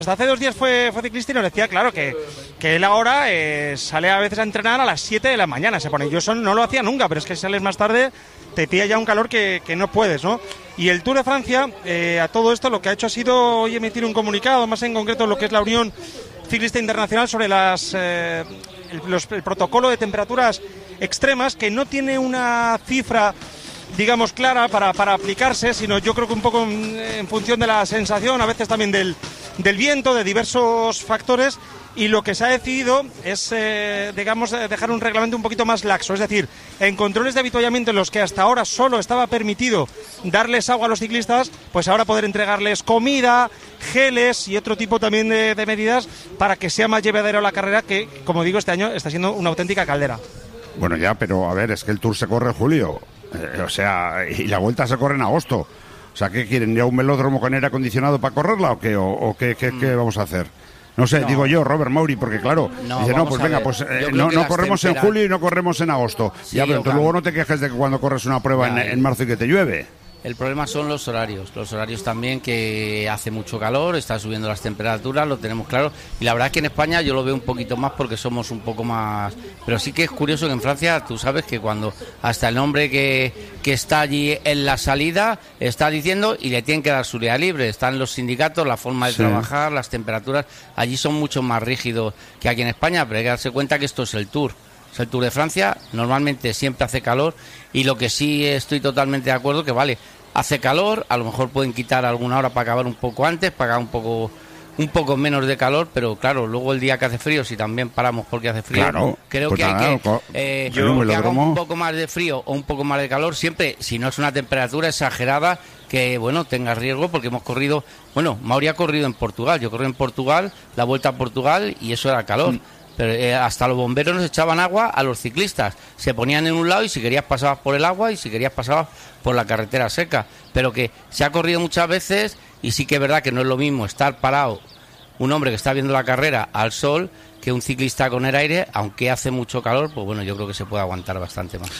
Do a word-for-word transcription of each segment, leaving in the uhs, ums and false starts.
Hasta hace dos días fue, fue ciclista y nos decía, claro, que, que él ahora eh, sale a veces a entrenar a las siete de la mañana, se pone. Yo eso no lo hacía nunca, pero es que si sales más tarde te pilla ya un calor que, que no puedes, ¿no? Y el Tour de Francia, eh, a todo esto, lo que ha hecho ha sido hoy emitir un comunicado, más en concreto lo que es la Unión Ciclista Internacional, sobre las, eh, el, los, el protocolo de temperaturas extremas, que no tiene una cifra, digamos, clara para, para aplicarse, sino yo creo que un poco en, en función de la sensación, a veces también del, del viento, de diversos factores, y lo que se ha decidido es, eh, digamos, dejar un reglamento un poquito más laxo, es decir, en controles de avituallamiento en los que hasta ahora solo estaba permitido darles agua a los ciclistas, pues ahora poder entregarles comida, geles y otro tipo también de, de medidas para que sea más llevadero la carrera, que, como digo, este año está siendo una auténtica caldera. Bueno, ya, pero a ver, es que el Tour se corre en julio. Eh, o sea, y la Vuelta se corre en agosto. O sea, ¿qué quieren? ¿Ya un velódromo con aire acondicionado para correrla o qué? ¿O, o qué, qué, qué vamos a hacer? No sé, no. digo yo, Robert Mauri, porque claro, no, dice, no, pues venga, ver. pues eh, no, no corremos tempera... en julio y no corremos en agosto. Sí, ya, pero entonces luego no te quejes de que cuando corres una prueba en, en marzo y que te llueve. El problema son los horarios, los horarios también, que hace mucho calor, está subiendo las temperaturas, lo tenemos claro, y la verdad es que en España yo lo veo un poquito más porque somos un poco más, pero sí que es curioso que en Francia tú sabes que cuando hasta el hombre que, que está allí en la salida está diciendo y le tienen que dar su día libre, están los sindicatos, la forma de sí. trabajar, las temperaturas, allí son mucho más rígidos que aquí en España, pero hay que darse cuenta que esto es el Tour. O sea, el Tour de Francia normalmente siempre hace calor, y lo que sí estoy totalmente de acuerdo que vale, hace calor, a lo mejor pueden quitar alguna hora para acabar un poco antes, para acabar un poco un poco menos de calor, pero claro, luego el día que hace frío, si también paramos porque hace frío, claro, creo pues que nada, hay que, eh, yo, que haga un poco más de frío o un poco más de calor, siempre, si no es una temperatura exagerada, que bueno, tenga riesgo, porque hemos corrido, bueno, Mauri ha corrido en Portugal, yo corrí en Portugal, la Vuelta a Portugal, y eso era calor. Mm. Pero eh, hasta los bomberos nos echaban agua a los ciclistas, se ponían en un lado y si querías pasabas por el agua y si querías pasabas por la carretera seca, pero que se ha corrido muchas veces y sí que es verdad que no es lo mismo estar parado un hombre que está viendo la carrera al sol que un ciclista con el aire, aunque hace mucho calor, pues bueno, yo creo que se puede aguantar bastante más.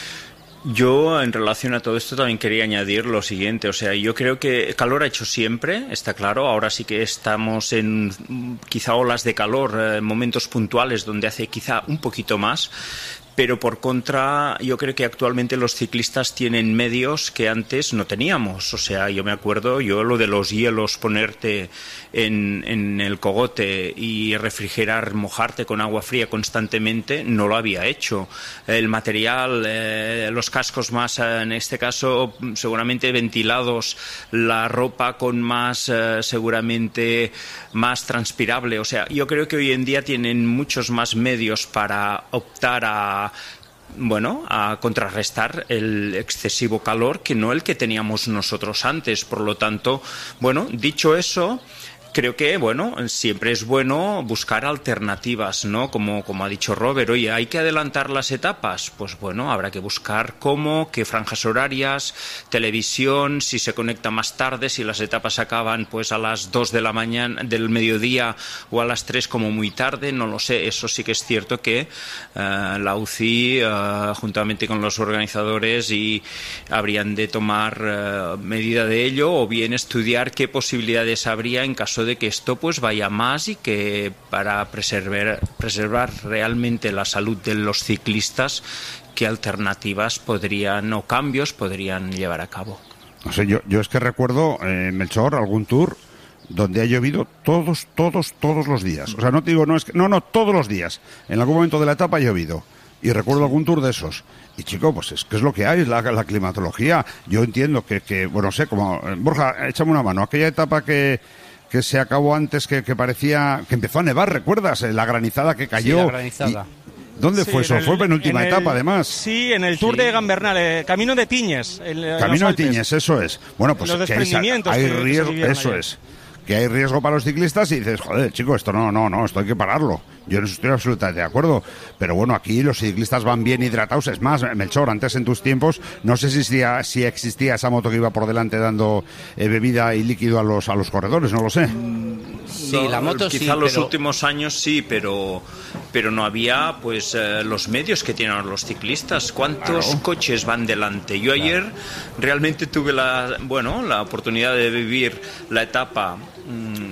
Yo, en relación a todo esto, también quería añadir lo siguiente, o sea, yo creo que calor ha hecho siempre, está claro, ahora sí que estamos en quizá olas de calor, eh, momentos puntuales donde hace quizá un poquito más, pero por contra yo creo que actualmente los ciclistas tienen medios que antes no teníamos, o sea, yo me acuerdo, yo lo de los hielos, ponerte en, en el cogote y refrigerar, mojarte con agua fría constantemente, no lo había hecho. El material, eh, los cascos más, eh, en este caso, seguramente ventilados, la ropa con más, eh, seguramente, más transpirable, o sea, yo creo que hoy en día tienen muchos más medios para optar a bueno, a contrarrestar el excesivo calor que no el que teníamos nosotros antes. Por lo tanto, bueno, dicho eso, creo que, bueno, siempre es bueno buscar alternativas, ¿no? Como, como ha dicho Robert, oye, ¿hay que adelantar las etapas? Pues bueno, habrá que buscar cómo, qué franjas horarias, televisión, si se conecta más tarde, si las etapas acaban pues a las dos de la mañana, del mediodía, o a las tres como muy tarde, no lo sé. Eso sí que es cierto que uh, la U C I, uh, juntamente con los organizadores, y habrían de tomar uh, medida de ello, o bien estudiar qué posibilidades habría en caso de que esto pues vaya más, y que para preservar, preservar realmente la salud de los ciclistas, qué alternativas podrían o cambios podrían llevar a cabo. No sé, yo, yo es que recuerdo, eh, Melchor, algún tour donde ha llovido todos, todos, todos los días. O sea, no te digo, no es que, no, no, todos los días. En algún momento de la etapa ha llovido. Y recuerdo algún tour de esos. Y chico, pues es que es lo que hay, es la, la climatología. Yo entiendo que, que, bueno, sé, como, Borja, échame una mano. Aquella etapa que que se acabó antes, que, que parecía que empezó a nevar, ¿recuerdas? La granizada que cayó. Sí, la granizada. Y, ¿dónde sí, fue eso? El, fue penúltima etapa, además. Sí, en el Tour sí. de Gambernal, eh, Camino de Tiñes. El, Camino de Tiñes, eso es. Bueno, pues los que hay, hay que, riesgo, que eso ayer. es. Que hay riesgo para los ciclistas y dices, joder, chico, esto no, no, no, esto hay que pararlo. Yo no estoy absolutamente de acuerdo. Pero bueno, aquí los ciclistas van bien hidratados. Es más, Melchor, antes en tus tiempos, no sé si existía, si existía esa moto que iba por delante dando eh, bebida y líquido a los a los corredores, no lo sé. Sí, no, la moto quizá sí, los pero... últimos años sí, pero pero no había pues eh, los medios que tienen los ciclistas. ¿Cuántos claro. coches van delante? Yo claro. ayer realmente tuve la bueno la oportunidad de vivir la etapa mmm,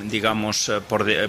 digamos, por, de,